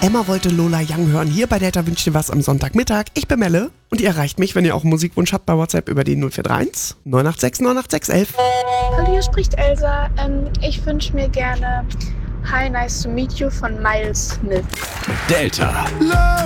Emma wollte Lola Young hören. Hier bei Delta wünscht ihr was am Sonntagmittag. Ich bin Melle und ihr erreicht mich, wenn ihr auch einen Musikwunsch habt, bei WhatsApp über die 0431 986 986 11. Hallo, hier spricht Elsa. Ich wünsche mir gerne Hi, Nice to Meet You von Miles Smith. Delta.